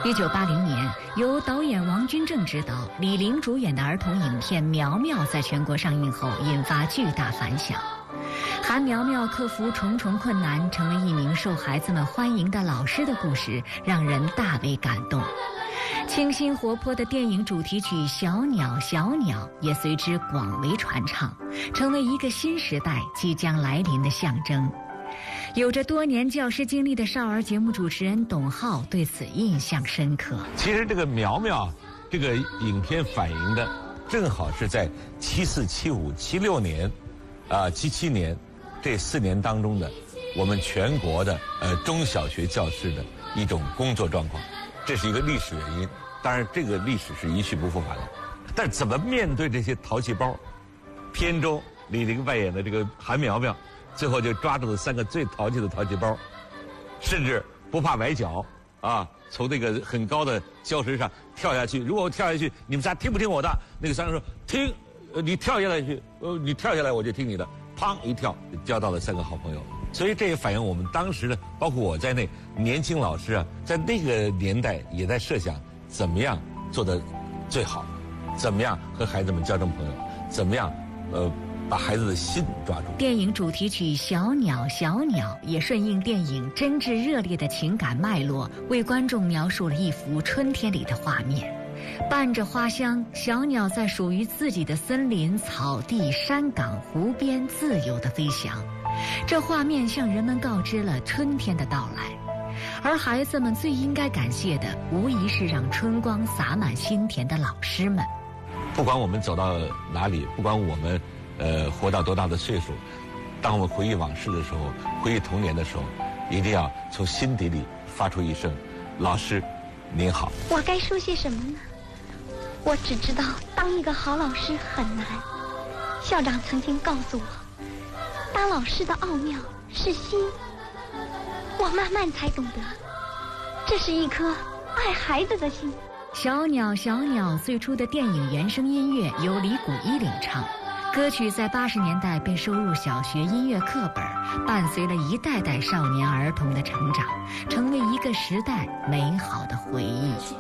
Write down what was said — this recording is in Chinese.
1980年，由导演王君正执导、李玲主演的儿童影片《苗苗》在全国上映后引发巨大反响。韩苗苗克服重重困难，成为一名受孩子们欢迎的老师的故事，让人大为感动。清新活泼的电影主题曲《小鸟小鸟》也随之广为传唱，成为一个新时代即将来临的象征。有着多年教师经历的少儿节目主持人董浩对此印象深刻。 其实这个苗苗这个影片反映的正好是在74、75、76年77年这4年当中的我们全国的中小学教师的一种工作状况，这是一个历史原因。当然这个历史是一去不复返的，但怎么面对这些淘气包，片中李玲扮演的这个韩苗苗最后就抓住了3个最淘气的淘气包，甚至不怕崴脚从那个很高的礁石上跳下去。如果我跳下去，你们仨听不听我的？那个3个说听，你跳下来去，你跳下来我就听你的。砰一跳，交到了3个好朋友。所以这也反映我们当时的，包括我在内，年轻老师在那个年代也在设想怎么样做得最好，怎么样和孩子们交成朋友，怎么样把孩子的心抓住。 电影主题曲《小鸟小鸟》也顺应电影真挚热烈的情感脉络，为观众描述了一幅春天里的画面。伴着花香，小鸟在属于自己的森林、草地、山岗、湖边自由地飞翔。这画面向人们告知了春天的到来，而孩子们最应该感谢的，无疑是让春光洒满心田的老师们。 不管我们走到哪里，不管我们活到多大的岁数，当我们回忆往事的时候，回忆童年的时候，一定要从心底里发出一声老师您好。 我该说些什么呢？我只知道当一个好老师很难。校长曾经告诉我，当老师的奥妙是心。我慢慢才懂得，这是一颗爱孩子的心。 小鸟小鸟最初的电影原声音乐由李谷一领唱，歌曲在80年代被收入小学音乐课本，伴随了一代代少年儿童的成长，成为一个时代美好的回忆。